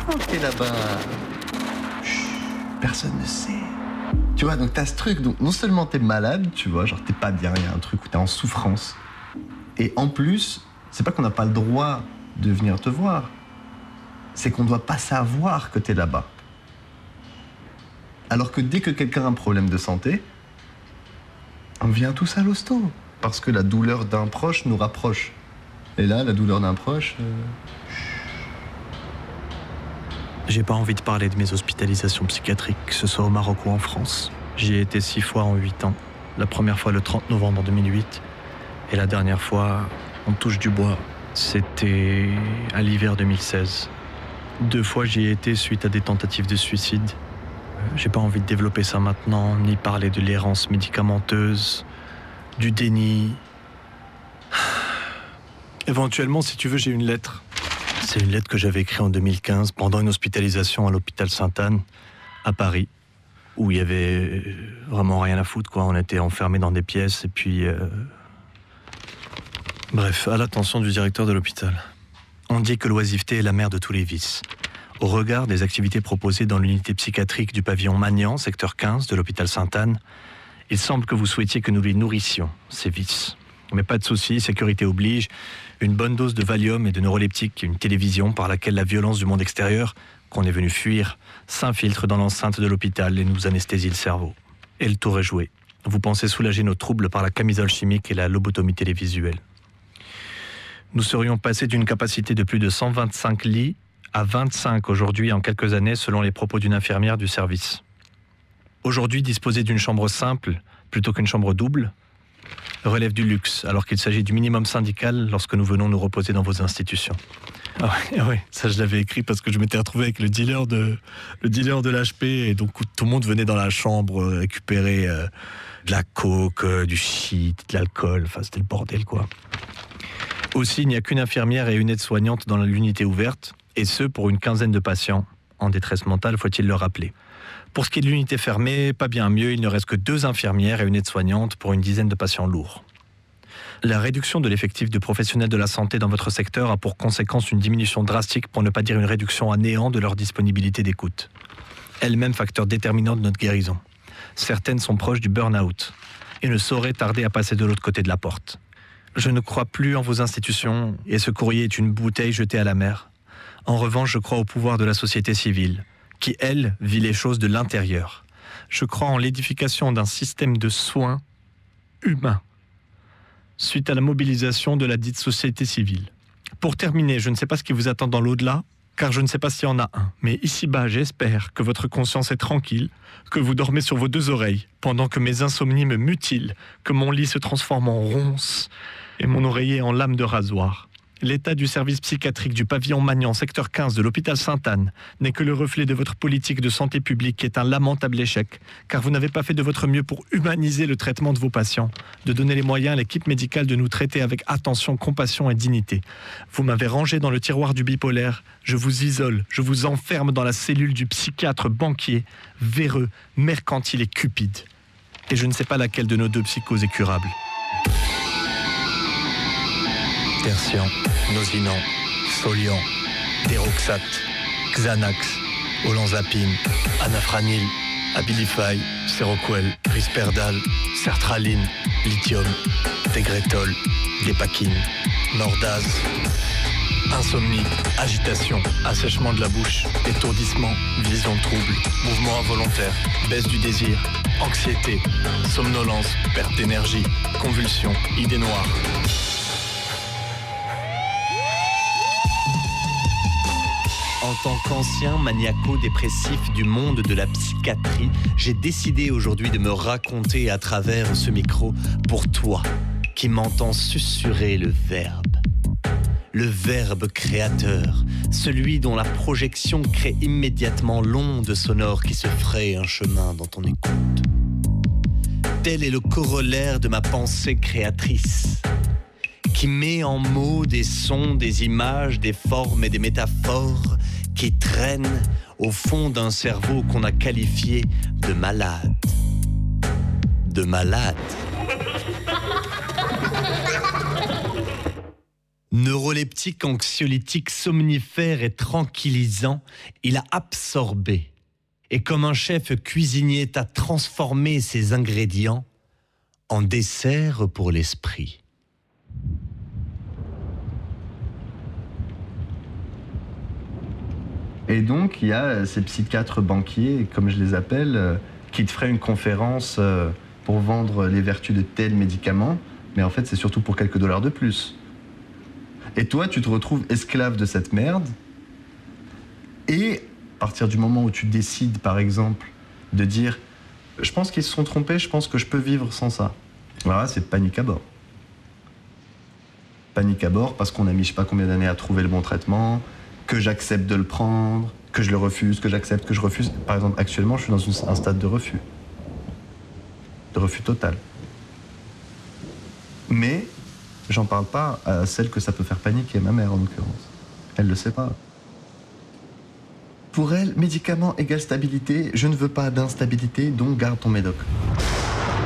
t'es là-bas. Chut, personne ne sait. Tu vois, donc t'as ce truc, donc non seulement t'es malade, tu vois, genre t'es pas bien, il y a un truc où t'es en souffrance. Et en plus, c'est pas qu'on n'a pas le droit de venir te voir, c'est qu'on doit pas savoir que t'es là-bas. Alors que dès que quelqu'un a un problème de santé, on vient tous à l'hosto. Parce que la douleur d'un proche nous rapproche. Et là, la douleur d'un proche... J'ai pas envie de parler de mes hospitalisations psychiatriques, que ce soit au Maroc ou en France. J'y ai été 6 fois en 8 ans. La première fois le 30 novembre 2008. Et la dernière fois, on touche du bois, c'était à l'hiver 2016. 2 fois j'y ai été suite à des tentatives de suicide. J'ai pas envie de développer ça maintenant, ni parler de l'errance médicamenteuse, du déni. Éventuellement, si tu veux, j'ai une lettre. C'est une lettre que j'avais écrite en 2015 pendant une hospitalisation à l'hôpital Sainte-Anne, à Paris, où il y avait vraiment rien à foutre, quoi. On était enfermés dans des pièces et puis... Bref, à l'attention du directeur de l'hôpital. On dit que l'oisiveté est la mère de tous les vices. Au regard des activités proposées dans l'unité psychiatrique du pavillon Magnan, secteur 15 de l'hôpital Sainte-Anne, il semble que vous souhaitiez que nous les nourrissions, ces vices. Mais pas de souci, sécurité oblige, une bonne dose de Valium et de neuroleptiques, une télévision par laquelle la violence du monde extérieur, qu'on est venu fuir, s'infiltre dans l'enceinte de l'hôpital et nous anesthésie le cerveau. Et le tour est joué. Vous pensez soulager nos troubles par la camisole chimique et la lobotomie télévisuelle. Nous serions passés d'une capacité de plus de 125 lits à 25 aujourd'hui en quelques années selon les propos d'une infirmière du service. Aujourd'hui, disposer d'une chambre simple plutôt qu'une chambre double relève du luxe, alors qu'il s'agit du minimum syndical lorsque nous venons nous reposer dans vos institutions. Ah ouais, ça je l'avais écrit parce que je m'étais retrouvé avec le dealer de l'HP et donc tout le monde venait dans la chambre récupérer de la coke, du shit, de l'alcool, enfin c'était le bordel quoi. Aussi, il n'y a qu'une infirmière et une aide-soignante dans l'unité ouverte, et ce pour une quinzaine de patients. En détresse mentale, faut-il le rappeler. Pour ce qui est de l'unité fermée, pas bien mieux, il ne reste que 2 infirmières et une aide-soignante pour une dizaine de patients lourds. La réduction de l'effectif de professionnels de la santé dans votre secteur a pour conséquence une diminution drastique, pour ne pas dire une réduction à néant de leur disponibilité d'écoute. Elle-même facteur déterminant de notre guérison. Certaines sont proches du burn-out et ne sauraient tarder à passer de l'autre côté de la porte. Je ne crois plus en vos institutions et ce courrier est une bouteille jetée à la mer. En revanche, je crois au pouvoir de la société civile, qui, elle, vit les choses de l'intérieur. Je crois en l'édification d'un système de soins humains, suite à la mobilisation de la dite société civile. Pour terminer, je ne sais pas ce qui vous attend dans l'au-delà, car je ne sais pas s'il y en a un. Mais ici-bas, j'espère que votre conscience est tranquille, que vous dormez sur vos 2 oreilles, pendant que mes insomnies me mutilent, que mon lit se transforme en ronce et mon oreiller en lame de rasoir. L'état du service psychiatrique du pavillon Magnan, secteur 15 de l'hôpital Sainte-Anne, n'est que le reflet de votre politique de santé publique qui est un lamentable échec, car vous n'avez pas fait de votre mieux pour humaniser le traitement de vos patients, de donner les moyens à l'équipe médicale de nous traiter avec attention, compassion et dignité. Vous m'avez rangé dans le tiroir du bipolaire, je vous isole, je vous enferme dans la cellule du psychiatre banquier, véreux, mercantile et cupide. Et je ne sais pas laquelle de nos 2 psychoses est curable. Tertian, Nosinant, Soliant, Deroxate, Xanax, Olanzapine, Anafranil, Abilify, Seroquel, Risperdal, Sertraline, Lithium, Tegretol, Dépakine, Nordaz, insomnie, agitation, assèchement de la bouche, étourdissement, vision trouble, mouvement involontaire, baisse du désir, anxiété, somnolence, perte d'énergie, convulsions, idées noires. En tant qu'ancien maniaco-dépressif du monde de la psychiatrie, j'ai décidé aujourd'hui de me raconter à travers ce micro pour toi, qui m'entends susurrer le verbe créateur, celui dont la projection crée immédiatement l'onde sonore qui se fraye un chemin dans ton écoute. Tel est le corollaire de ma pensée créatrice, qui met en mots des sons, des images, des formes et des métaphores qui traînent au fond d'un cerveau qu'on a qualifié de malade. De malade. Neuroleptique, anxiolytique, somnifère et tranquillisant, il a absorbé. Et comme un chef cuisinier t'a transformé ses ingrédients en dessert pour l'esprit. Et donc, il y a ces psychiatres banquiers, comme je les appelle, qui te feraient une conférence pour vendre les vertus de tel médicament, mais en fait, c'est surtout pour quelques dollars de plus. Et toi, tu te retrouves esclave de cette merde, et à partir du moment où tu décides, par exemple, de dire « Je pense qu'ils se sont trompés, je pense que je peux vivre sans ça », voilà, c'est panique à bord. Panique à bord parce qu'on a mis je sais pas combien d'années à trouver le bon traitement, que j'accepte de le prendre, que je le refuse, que j'accepte, que je refuse. Par exemple, actuellement, je suis dans un stade de refus. De refus total. Mais j'en parle pas à celle que ça peut faire paniquer, ma mère en l'occurrence. Elle le sait pas. Pour elle, médicament égale stabilité, je ne veux pas d'instabilité, donc garde ton médoc.